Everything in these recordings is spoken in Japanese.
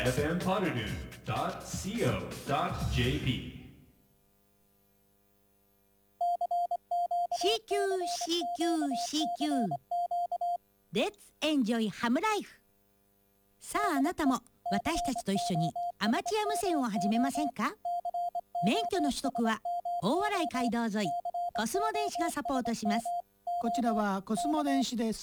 fmpoddernoon.co.jp CQ Let's enjoy ハムライフ。さああなたも私たちと一緒にアマチュア無線を始めませんか？免許の取得は大洗街道沿いコスモ電子がサポートします。 こちらはコスモ電子です。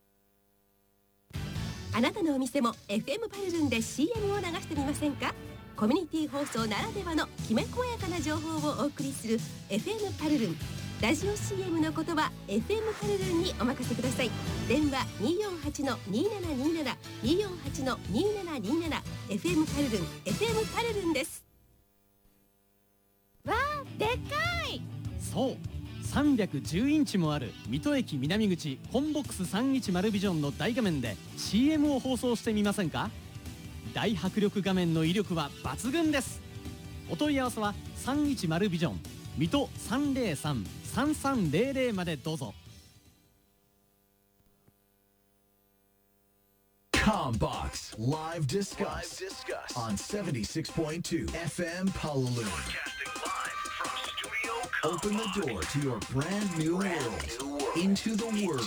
あなたのお店も FM パルルンで CM を流してみませんか？コミュニティ放送ならではのきめ細やかな情報をお送りする FM パルルン。ラジオ CM の言葉 FM パルルンにお任せください。電話 248-2727 248-2727 FM パルルン FM パルルンです。 わあ、でっかい。 そう310インチもある水戸駅南口コンボックス310ビジョンの大画面で CM を放送してみませんか？大迫力画面の威力は抜群です。お問い合わせは310ビジョン水戸303-3300までどうぞ。 COMBOX Live Discuss on 76.2 FM Palaloon. Open the door to your brand new world. Into the Word.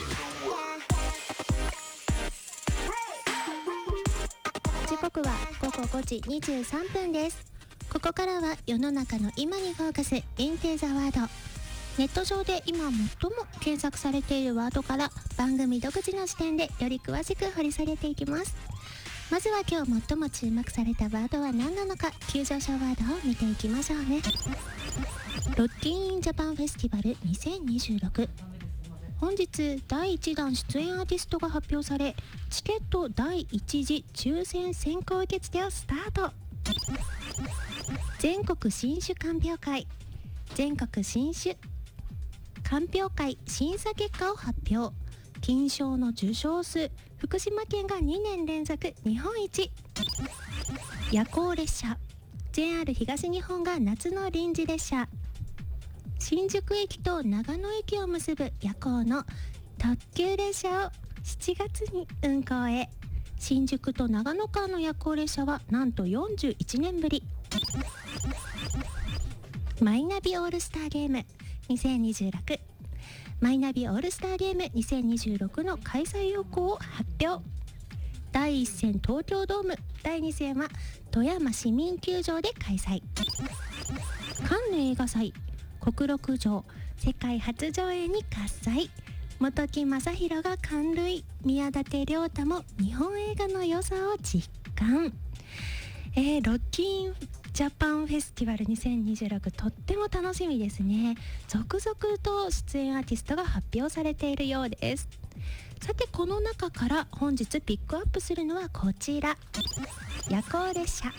時刻は午後5時23分です。ここからは世の中の今にフォーカス Into the Word。ネット上で今最も検索されているワードから番組独自の視点でより詳しく掘り下げていきます。まずは今日最も注目されたワードは何なのか、急上昇ワードを見ていきましょうね。ロッキンインジャパンフェスティバル2026。本日第1弾出演アーティストが発表され、チケット第1次抽選先行受付をスタート。全国新酒鑑評会。全国新酒鑑評会審査結果を発表。金賞の受賞数、福島県が2年連続日本一。夜行列車。 JR 東日本が夏の臨時列車。新宿駅と長野駅を結ぶ夜行の特急列車を7月に運行へ。新宿と長野間の夜行列車はなんと41年ぶり。マイナビオールスターゲーム2026。マイナビオールスターゲーム2026の開催要項を発表。第1戦東京ドーム、第2戦は富山市民球場で開催。カンヌ映画祭、国録城世界初上映に喝采。本木雅弘が感涙。宮舘涼太も日本映画の良さを実感。ロッキンジャパンフェスティバル2026、とっても楽しみですね。続々と出演アーティストが発表されているようです。さてこの中から本日ピックアップするのはこちら、夜行列車。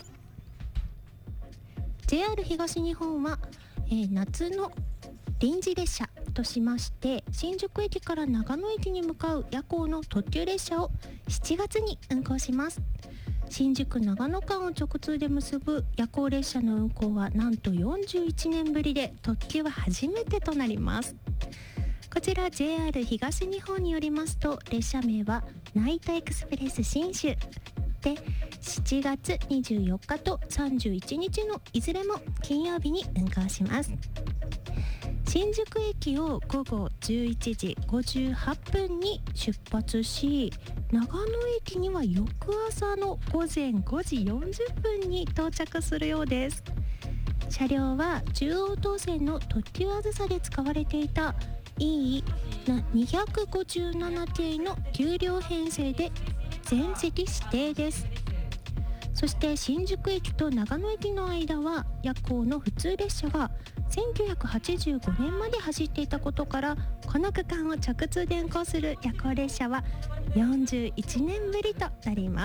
JR 東日本は、夏の臨時列車としまして、新宿駅から長野駅に向かう夜行の特急列車を7月に運行します。新宿長野間を直通で結ぶ夜行列車の運行はなんと41年ぶりで、特急は初めてとなります。こちら JR 東日本によりますと、列車名はナイトエクスプレス新州で、7月24日と31日のいずれも金曜日に運行します。新宿駅を午後11時58分に出発し、長野駅には翌朝の午前5時40分に到着するようです。車両は中央東線の特急あずさで使われていた E257 系の9両編成で全席指定です。そして新宿駅と長野駅の間は夜行の普通列車が1985年まで走っていたことから、この区間を直通で運行する夜行列車は41年ぶりとなります。